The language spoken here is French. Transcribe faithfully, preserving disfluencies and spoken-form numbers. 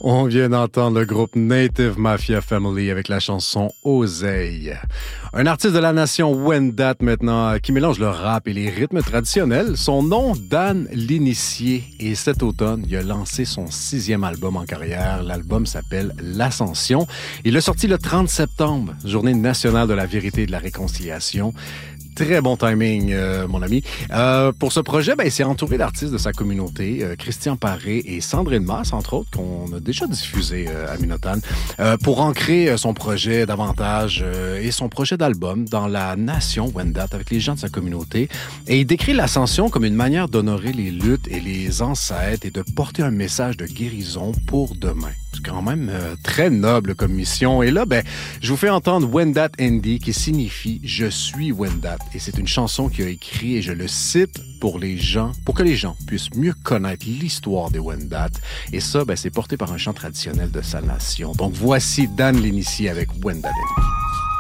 On vient d'entendre le groupe Native Mafia Family avec la chanson Oseille. Un artiste de la nation Wendat maintenant qui mélange le rap et les rythmes traditionnels. Son nom, Dan L'Initié. Et cet automne, il a lancé son sixième album en carrière. L'album s'appelle L'Ascension. Il l'a sorti le trente septembre, journée nationale de la vérité et de la réconciliation. Très bon timing, euh, mon ami. Euh, pour ce projet, ben, il s'est entouré d'artistes de sa communauté, euh, Christian Paré et Sandrine Masse, entre autres, qu'on a déjà diffusé euh, à Minotane, euh, pour ancrer euh, son projet davantage euh, et son projet d'album dans la nation Wendat avec les gens de sa communauté. Et il décrit l'ascension comme une manière d'honorer les luttes et les ancêtres et de porter un message de guérison pour demain. C'est quand même euh, très noble comme mission. Et là, ben, je vous fais entendre Wendat Andy, qui signifie « Je suis Wendat ». Et c'est une chanson qu'il a écrite, et je le cite, pour les gens, pour que les gens puissent mieux connaître l'histoire des Wendat. Et ça, ben, c'est porté par un chant traditionnel de sa nation. Donc voici Dan L'Initié avec Wendat Andy.